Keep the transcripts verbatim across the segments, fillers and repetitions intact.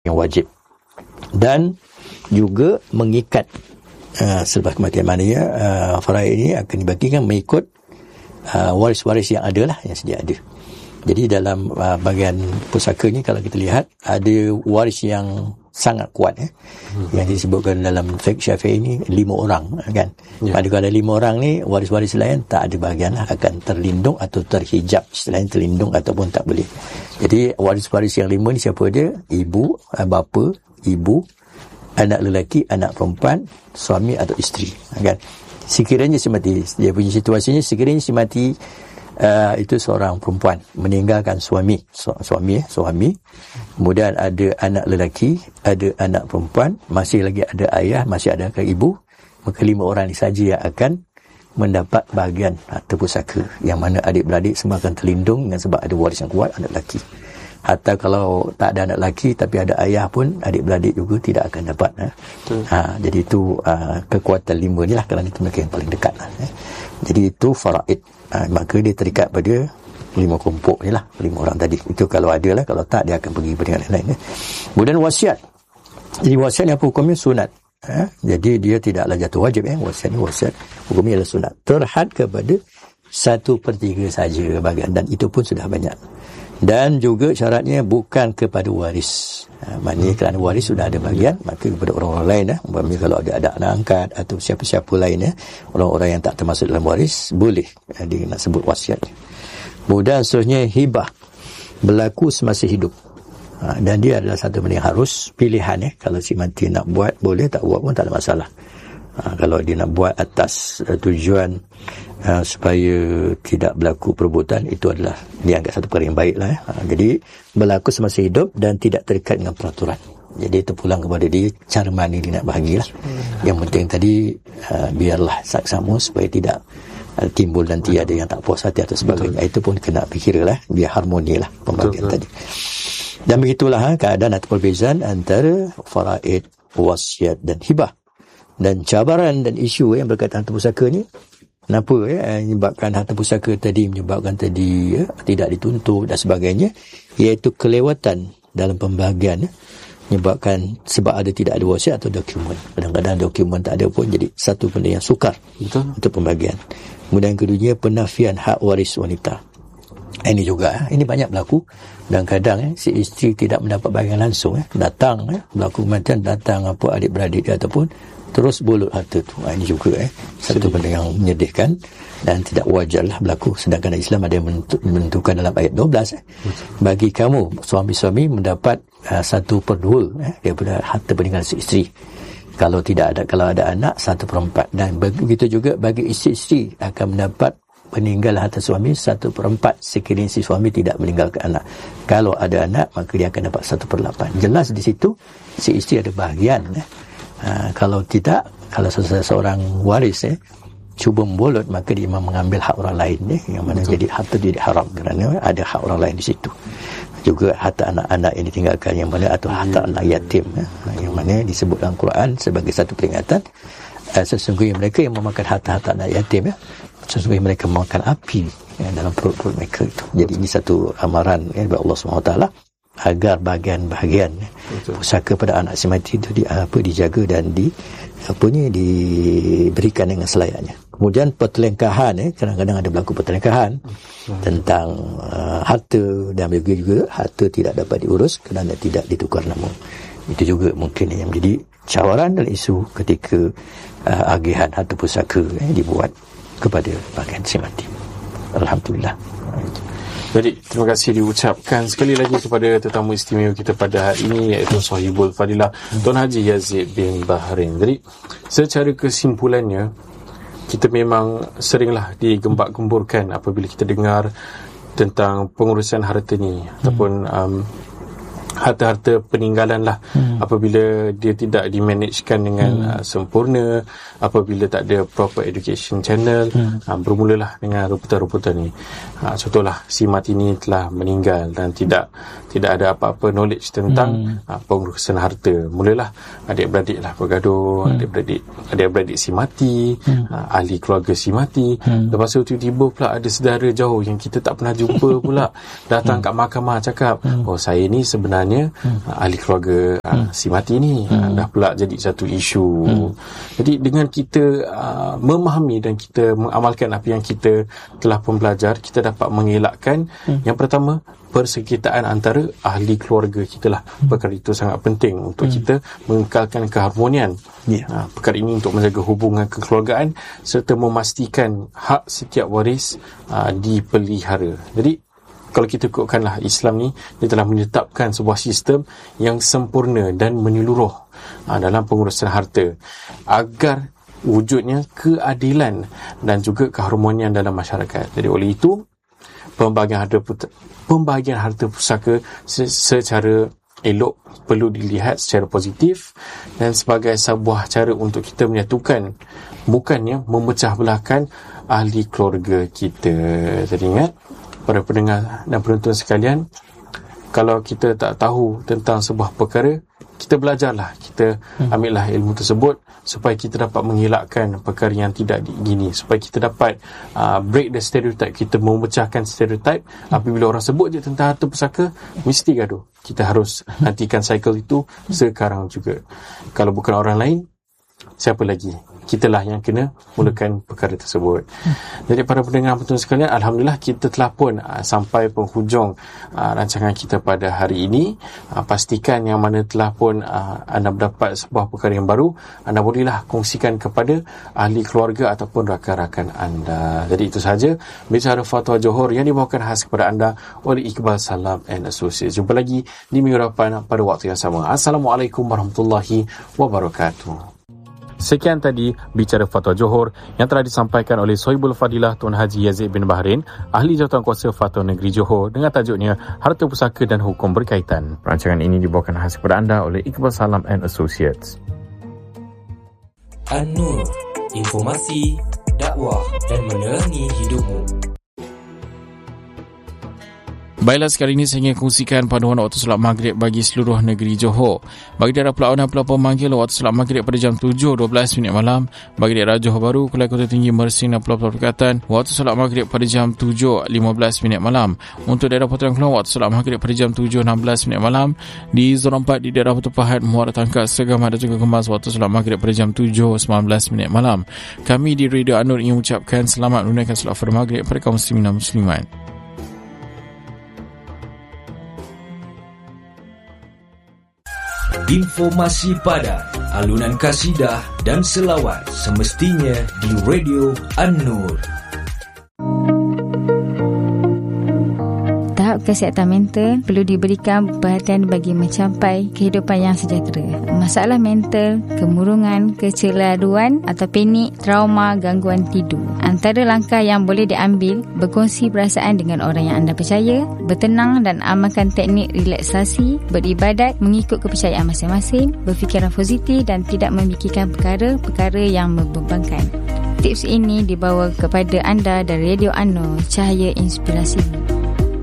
yang wajib, dan juga mengikat uh, selepas kematian maknanya uh, faraid ini akan dibagikan mengikut uh, waris-waris yang ada lah, yang sedia ada. Jadi dalam uh, bahagian pusaka ni kalau kita lihat ada waris yang sangat kuat eh, hmm. yang disebutkan dalam fiqh Syafi'i ni lima orang kan. Yeah. Pada kalau ada lima orang ni, waris-waris lain tak ada bahagian lah, akan terlindung atau terhijab, istilahnya terlindung ataupun tak boleh. Jadi waris-waris yang lima ni siapa dia? Ibu, bapa, ibu, anak lelaki, anak perempuan, suami atau isteri kan. Sekiranya si mati, dia punya situasinya sekiranya si mati Uh, itu seorang perempuan meninggalkan suami su- suami eh, suami, kemudian ada anak lelaki, ada anak perempuan, masih lagi ada ayah, masih ada ibu, maka lima orang ini saja yang akan mendapat bahagian harta pusaka, yang mana adik-beradik semua akan terlindung dengan sebab ada waris yang kuat, anak lelaki. Hatta kalau tak ada anak lelaki tapi ada ayah pun, adik-beradik juga tidak akan dapat eh. ha, jadi itu uh, kekuatan lima ni lah, kerana itu mereka yang paling dekat lah, eh. Jadi itu faraid, ha, maka dia terikat pada lima kelompok ni lah, lima orang tadi. Itu kalau ada lah, kalau tak dia akan pergi pada yang lain, eh. Kemudian wasiat. Jadi wasiat ni apa hukumnya? Sunat, eh. Jadi dia tidaklah jatuh wajib, eh. Wasiat ni wasiat hukumnya adalah sunat, terhad kepada satu per tiga saja bahagian, dan itu pun sudah banyak. Dan juga syaratnya bukan kepada waris, ha, maknanya kerana waris sudah ada bahagian, maka kepada orang-orang lain, eh. Umpamanya kalau ada anak anak angkat atau siapa-siapa lain, eh, orang-orang yang tak termasuk dalam waris, boleh, eh, dia nak sebut wasiat. Kemudian seterusnya hibah, berlaku semasa hidup, ha, dan dia adalah satu benda yang harus pilihan, eh. Kalau si mati nak buat boleh, tak buat pun tak ada masalah. Ha, kalau dia nak buat atas uh, tujuan uh, supaya tidak berlaku perbuatan, itu adalah dianggap satu perkara yang baik lah, eh. Ha, jadi berlaku semasa hidup dan tidak terikat dengan peraturan. Jadi terpulang kepada dia cara mana dia nak bahagilah. Hmm. Yang penting tadi uh, biarlah saksama supaya tidak uh, timbul nanti ada yang tak puas hati atau sebagainya. Betul. Itu pun kena fikirlah, biar harmoni lah pembagian betul, tadi. Dan begitulah ha, keadaan atau perbezaan antara faraid, wasiat dan hibah. Dan cabaran dan isu yang berkaitan harta pusaka ni, kenapa ya, menyebabkan harta pusaka tadi, menyebabkan tadi ya, tidak dituntut dan sebagainya, iaitu kelewatan dalam pembahagian, ya, menyebabkan sebab ada tidak ada wasiat atau dokumen. Kadang-kadang dokumen tak ada pun jadi satu benda yang sukar. Betul. Untuk pembahagian. Kemudian keduanya penafian hak waris wanita. Ini juga, ini banyak berlaku. Dan kadang eh, si isteri tidak mendapat bahagian langsung, eh, datang eh, berlaku kematian, datang apa adik-beradik dia ataupun terus bolot harta tu. Ha, ini juga eh satu benda yang menyedihkan dan tidak wajarlah berlaku. Sedangkan Islam ada yang menentukan dalam ayat dua belas, eh, bagi kamu suami-suami mendapat uh, satu per dua eh, daripada harta peninggalan si isteri. Kalau tidak ada, kalau ada anak, satu per empat. Dan begitu juga bagi isteri-isteri akan mendapat peninggalan harta suami satu per empat sekiranya si suami tidak meninggalkan anak. Kalau ada anak, maka dia akan dapat satu per lapan. Jelas di situ si isteri ada bahagian, eh. Ha, kalau tidak, kalau seseorang waris eh, cuba membolot, maka dia memang mengambil hak orang lain, eh, yang mana betul, jadi harta dia haram kerana ada hak orang lain di situ. Juga harta anak-anak yang ditinggalkan, yang mana atau harta hmm. anak yatim, eh, yang mana disebut dalam Quran sebagai satu peringatan, eh, sesungguhnya mereka yang memakan harta-harta anak yatim, eh, sesungguhnya mereka memakan api eh, dalam perut-perut mereka itu. Jadi ini satu amaran eh, dari Allah subhanahu wa taala agar bahagian-bahagian betul, pusaka pada anak si mati itu di, apa, dijaga dan di apa ni diberikan dengan selayaknya. Kemudian pertelengkahan, eh, kadang-kadang ada berlaku pertelengkahan hmm. tentang uh, harta, dan juga, juga harta tidak dapat diurus kerana tidak ditukar nama. Itu juga mungkin yang menjadi cabaran dan isu ketika uh, agihan harta pusaka eh, dibuat kepada bahagian si mati. Alhamdulillah. Jadi terima kasih diucapkan sekali lagi kepada tetamu istimewa kita pada hari ini, iaitu Sahibul Fadilah Tuan Haji Yazid bin Baharin. Jadi secara kesimpulannya, kita memang seringlah digembak-gemburkan apabila kita dengar tentang pengurusan harta ni, hmm. ataupun um, harta-harta peninggalan lah, hmm. apabila dia tidak dimanagekan dengan hmm. uh, sempurna, apabila tak ada proper education channel, hmm. uh, bermulalah dengan rebutan-rebutan ni. Uh, contohlah si mati ni telah meninggal dan tidak tidak ada apa-apa knowledge tentang hmm. uh, pengurusan harta. Mulalah adik-beradik lah bergaduh, hmm. adik-beradik adik-beradik si mati, hmm. uh, ahli keluarga si mati. Hmm. Lepas tu tiba-tiba pula ada saudara jauh yang kita tak pernah jumpa pula datang hmm. kat mahkamah cakap, hmm. oh saya ni sebenarnya misalnya hmm. ahli keluarga hmm. si mati ni hmm. dah pula jadi satu isu. hmm. Jadi dengan kita uh, memahami dan kita mengamalkan apa yang kita telah pun belajar, kita dapat mengelakkan hmm. yang pertama, persekitaran antara ahli keluarga kita lah. hmm. Perkara itu sangat penting untuk hmm. kita mengekalkan keharmonian. yeah. uh, Perkara ini untuk menjaga hubungan kekeluargaan serta memastikan hak setiap waris uh, dipelihara. Jadi kalau kita ikutkanlah Islam ni, dia telah menetapkan sebuah sistem yang sempurna dan menyeluruh uh, dalam pengurusan harta agar wujudnya keadilan dan juga keharmonian dalam masyarakat. Jadi oleh itu, pembahagian harta pembahagian harta pusaka secara elok perlu dilihat secara positif dan sebagai sebuah cara untuk kita menyatukan, bukannya memecah belahkan ahli keluarga kita. Jadi ingat, para pendengar dan penonton sekalian, kalau kita tak tahu tentang sebuah perkara, kita belajarlah, kita ambillah ilmu tersebut supaya kita dapat mengelakkan perkara yang tidak gini, supaya kita dapat uh, break the stereotype, kita memecahkan stereotype. Apabila orang sebut je tentang harta pusaka, mesti gaduh. Kita harus hentikan cycle itu sekarang juga. Kalau bukan orang lain, siapa lagi? Kitalah yang kena mulakan perkara tersebut. Jadi para pendengar penonton sekalian, alhamdulillah kita telah pun uh, sampai penghujung uh, rancangan kita pada hari ini. Uh, pastikan yang mana telah pun uh, anda mendapat sebuah perkara yang baru, anda bolehlah kongsikan kepada ahli keluarga ataupun rakan-rakan anda. Jadi itu sahaja bicara Fatwa Johor yang dibawakan khas kepada anda oleh Iqbal Salam and Associates. Jumpa lagi di minggu depan pada waktu yang sama. Assalamualaikum warahmatullahi wabarakatuh. Sekian tadi bicara Fatwa Johor yang telah disampaikan oleh Sohibul Fadilah Tuan Haji Yazid bin Bahrin, ahli jawatankuasa Fatwa Negeri Johor, dengan tajuknya Harta Pusaka dan Hukum Berkaitan. Rancangan ini dibawakan khas kepada anda oleh Iqbal Salam and Associates. An-Nur, informasi, dakwah dan menerangi hidupmu. Baiklah, sekali ini saya ingin kongsikan panduan waktu solat maghrib bagi seluruh negeri Johor. Bagi daerah Pulau dan Pulau Pemanggil, waktu solat maghrib pada jam tujuh dua belas minit malam. Bagi daerah Johor Bahru, Kuala Kota Tinggi, Mersing dan Pulau-Pulau Berdekatan, waktu solat maghrib pada jam tujuh lima belas minit malam. Untuk daerah Putrajaya Kelong, waktu solat maghrib pada jam tujuh enam belas minit malam. Di zon empat di daerah Batu Pahat, Muara Tangkas, Segam dan juga Kemas, waktu solat maghrib pada jam tujuh sembilan belas minit malam. Kami di Radio An-Nur ingin mengucapkan selamat menunaikan solat fardu maghrib pada kaum muslimin dan muslimat. Informasi padat, alunan kasidah dan selawat semestinya di Radio An-Nur. Tahap kesihatan mental perlu diberikan perhatian bagi mencapai kehidupan yang sejahtera. Masalah mental, kemurungan, kecelaruan atau panik, trauma, gangguan tidur. Antara langkah yang boleh diambil, berkongsi perasaan dengan orang yang anda percaya, bertenang dan amalkan teknik relaksasi, beribadat mengikut kepercayaan masing-masing, berfikiran positif dan tidak memikirkan perkara-perkara yang membebankan. Tips ini dibawa kepada anda dari Radio An-Nur, cahaya inspirasi.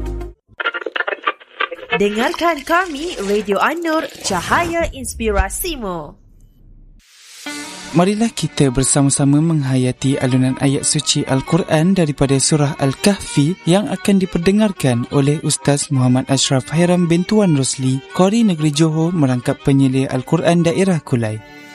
Dengarkan kami Radio An-Nur, cahaya inspirasimu. Marilah kita bersama-sama menghayati alunan ayat suci Al-Quran daripada surah Al-Kahfi yang akan diperdengarkan oleh Ustaz Muhammad Ashraf Hairam bin Tuan Rosli, Qari Negeri Johor, merangkap penyelidik Al-Quran daerah Kulai.